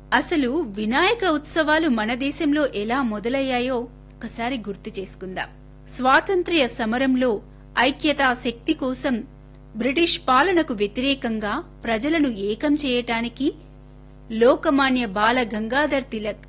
అసలు వినాయక ఉత్సవాలు మన దేశంలో ఎలా మొదలయ్యాయో ఒకసారి గుర్తు చేసుకుందాం. స్వాతంత్ర్య సమరంలో ఐక్యతా శక్తి కోసం బ్రిటిష్ పాలనకు వ్యతిరేకంగా ప్రజలను ఏకం చేయటానికి లోకమాన్య బాల గంగాధర్ తిలక్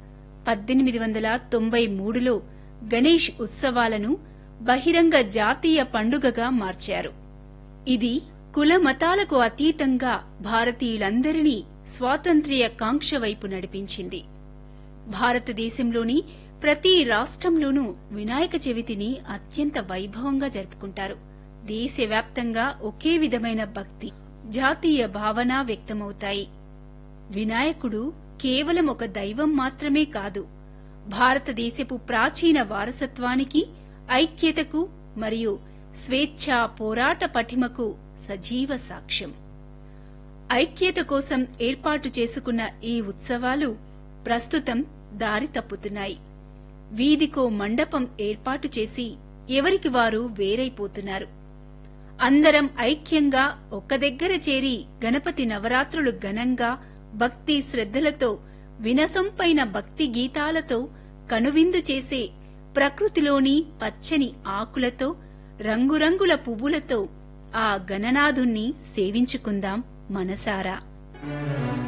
1893లో గణేష్ ఉత్సవాలను బహిరంగ జాతీయ పండుగగా మార్చారు. ఇది కుల మతాలకు అతీతంగా భారతీయులందరినీ స్వాతంత్ర్య కాంక్ష వైపు నడిపించింది. భారతదేశంలోని ప్రతి రాష్ట్రంలోనూ వినాయక చవితిని అత్యంత వైభవంగా జరుపుకుంటారు. దేశవ్యాప్తంగా ఒకే విధమైన భక్తి, జాతీయ భావన వ్యక్తమవుతాయి. వినాయకుడు కేవలం ఒక దైవం మాత్రమే కాదు, భారతదేశపు ప్రాచీన వారసత్వానికి, ఐక్యతకు మరియు స్వేచ్ఛా పోరాట పటిమకు సజీవ సాక్ష్యం. ఐక్యత కోసం ఏర్పాటు చేసుకున్న ఈ ఉత్సవాలు ప్రస్తుతం దారి తప్పుతున్నాయి. వీధికో మండపం ఏర్పాటు చేసి ఎవరికి వారు వేరైపోతున్నారు. అందరం ఐక్యంగా ఒక్క దగ్గర చేరి గణపతి నవరాత్రులు ఘనంగా భక్తి శ్రద్ధలతో, వినసొంపైన భక్తి గీతాలతో కనువిందు చేసే ప్రకృతిలోని పచ్చని ఆకులతో, రంగురంగుల పువ్వులతో ఆ గణనాథుణ్ణి సేవించుకుందాం మనసారా.